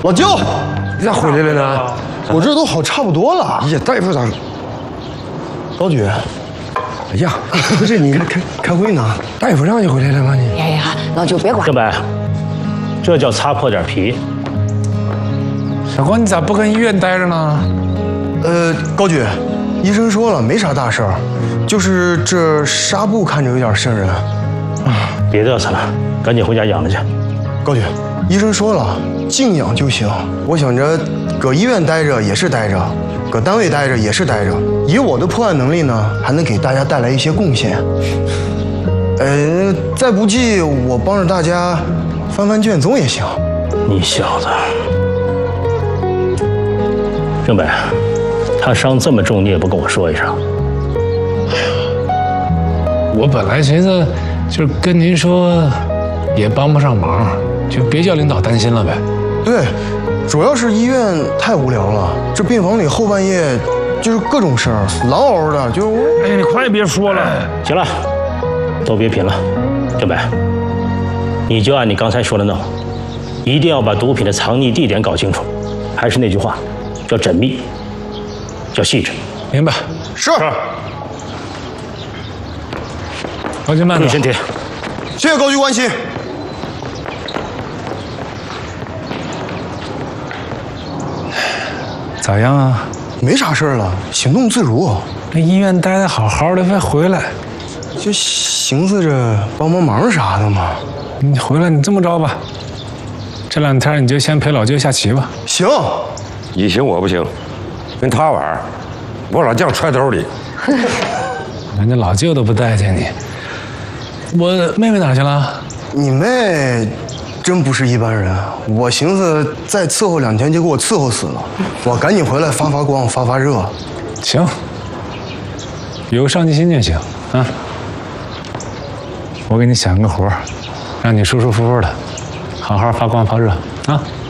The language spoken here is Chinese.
老舅， 你咋回来了呢？ 我这都好差不多了。 哎呀，大夫咋？ 高局， 哎呀，不是你开会呢？ 大夫让你回来了吗？你？ 哎呀，老舅别管。 郑白，这叫擦破点皮。 小光，你咋不跟医院待着呢？ 高局，医生说了没啥大事儿，就是这纱布看着有点瘆人。 别嘚瑟了，赶紧回家养着去。 高局，医生说了，静养就行。我想着，搁医院待着也是待着，搁单位待着也是待着。以我的破案能力呢，还能给大家带来一些贡献。再不济，我帮着大家翻翻卷宗也行。 你小子，郑北，他伤这么重，你也不跟我说一声。 我本来寻思，就是跟您说，也帮不上忙，就别叫领导担心了呗。 对，主要是医院太无聊了，这病房里后半夜就是各种声儿，嗷嗷的，就…… 哎呀，你快别说了。行了，都别贫了。郑北，你就按你刚才说的弄，一定要把毒品的藏匿地点搞清楚。还是那句话，叫缜密，叫细致。 明白。 是。 高局慢点。 注意身体。 谢谢高局关心。 咋样啊？ 没啥事儿了，行动自如。 那医院待得好好的，还回来， 就寻思着帮忙啥的嘛。 你回来，你这么着吧，这2天你就先陪老舅下棋吧。 行。 你行我不行，跟他玩，我老将揣兜里。 人家老舅都不待见你。我妹妹哪去了？ 你妹真不是一般人，我寻思再伺候2天就给我伺候死了，我赶紧回来发发光发发热。 行，有上进心就行啊。我给你想个活儿，让你舒舒服服的，好好发光发热啊。